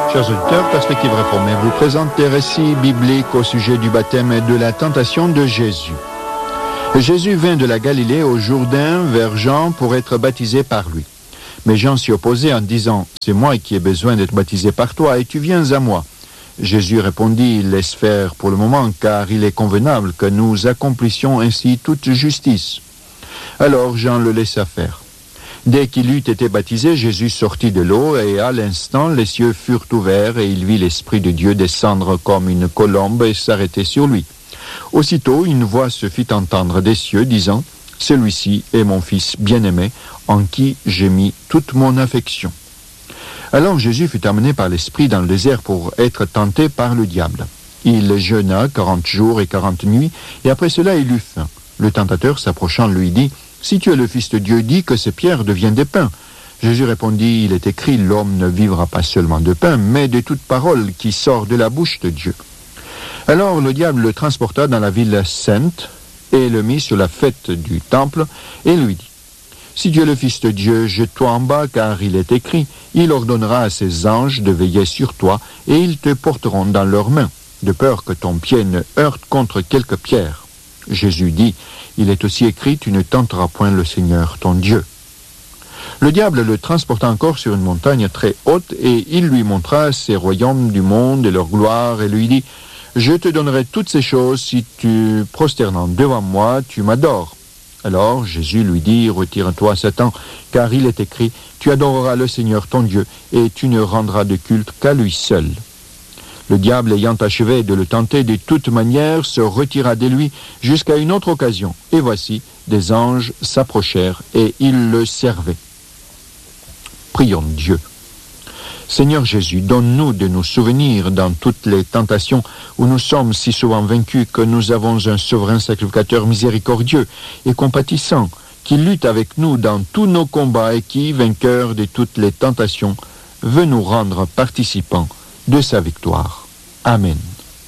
Chers auditeurs, Perspective Réformée vous présente des récits bibliques au sujet du baptême et de la tentation de Jésus. Jésus vint de la Galilée au Jourdain vers Jean pour être baptisé par lui. Mais Jean s'y opposait en disant « C'est moi qui ai besoin d'être baptisé par toi et tu viens à moi. » Jésus répondit « Laisse faire pour le moment, car il est convenable que nous accomplissions ainsi toute justice. » Alors Jean le laissa faire. Dès qu'il eut été baptisé, Jésus sortit de l'eau et à l'instant, les cieux furent ouverts et il vit l'Esprit de Dieu descendre comme une colombe et s'arrêter sur lui. Aussitôt, une voix se fit entendre des cieux disant « Celui-ci est mon Fils bien-aimé, en qui j'ai mis toute mon affection. » Alors Jésus fut amené par l'Esprit dans le désert pour être tenté par le diable. Il jeûna 40 jours et 40 nuits et après cela il eut faim. Le tentateur s'approchant lui dit « Si tu es le Fils de Dieu, dis que ces pierres deviennent des pains. » Jésus répondit, il est écrit, l'homme ne vivra pas seulement de pain, mais de toute parole qui sort de la bouche de Dieu. Alors le diable le transporta dans la ville sainte et le mit sur la fête du temple et lui dit, si tu es le Fils de Dieu, jette-toi en bas, car il est écrit, il ordonnera à ses anges de veiller sur toi et ils te porteront dans leurs mains, de peur que ton pied ne heurte contre quelque pierre. Jésus dit, il est aussi écrit, tu ne tenteras point le Seigneur ton Dieu. Le diable le transporta encore sur une montagne très haute et il lui montra ces royaumes du monde et leur gloire et lui dit, je te donnerai toutes ces choses si tu, prosternant devant moi, tu m'adores. Alors Jésus lui dit, retire-toi Satan, car il est écrit, tu adoreras le Seigneur ton Dieu et tu ne rendras de culte qu'à lui seul. Le diable ayant achevé de le tenter de toute manière se retira de lui jusqu'à une autre occasion. Et voici, des anges s'approchèrent et ils le servaient. Prions Dieu. Seigneur Jésus, donne-nous de nous souvenir dans toutes les tentations où nous sommes si souvent vaincus que nous avons un souverain sacrificateur miséricordieux et compatissant qui lutte avec nous dans tous nos combats et qui, vainqueur de toutes les tentations, veut nous rendre participants de sa victoire. Amen.